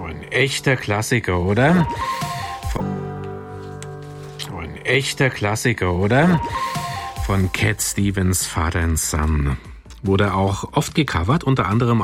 Ein echter Klassiker, oder? Ein echter Klassiker, oder? Von Cat Stevens, Father and Son. Wurde auch oft gecovert, unter anderem